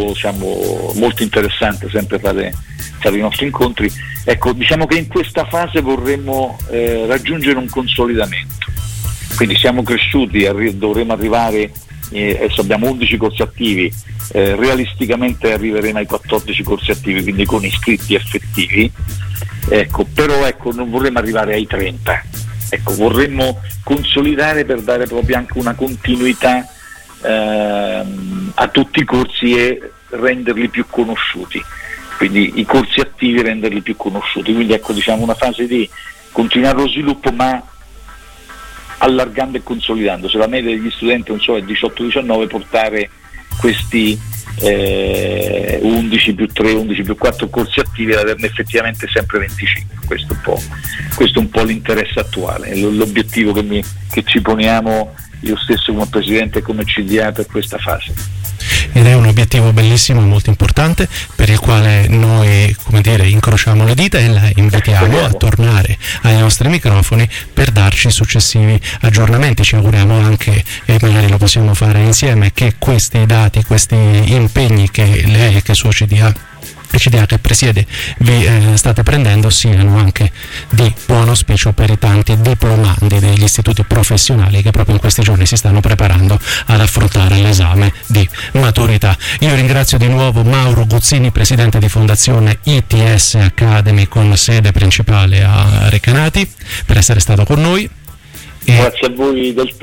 molto interessante sempre fare i nostri incontri. Ecco, diciamo che in questa fase vorremmo raggiungere un consolidamento, quindi siamo cresciuti, dovremo arrivare, adesso abbiamo 11 corsi attivi, realisticamente arriveremo ai 14 corsi attivi, quindi con iscritti effettivi, però non vorremmo arrivare ai 30, vorremmo consolidare per dare proprio anche una continuità a tutti i corsi e renderli più conosciuti, quindi i corsi attivi renderli più conosciuti, quindi una fase di continuare lo sviluppo ma allargando e consolidando. Se la media degli studenti è 18-19, portare questi 11 più 3, 11 più 4 corsi attivi ad averne effettivamente sempre 25. Questo è un po' l'interesse attuale, l'obiettivo che ci poniamo io stesso come Presidente e come CDA per questa fase. Ed è un obiettivo bellissimo e molto importante, per il quale noi, incrociamo le dita e la invitiamo a tornare ai nostri microfoni per darci successivi aggiornamenti. Ci auguriamo anche, e magari lo possiamo fare insieme, che questi dati, questi impegni che lei e che il suo CDA che presiede vi state prendendo siano anche di buon auspicio per i tanti diplomandi degli istituti professionali che proprio in questi giorni si stanno preparando ad affrontare l'esame di maturità. Io ringrazio di nuovo Mauro Guzzini, presidente di Fondazione ITS Academy con sede principale a Recanati, per essere stato con noi. Grazie a voi del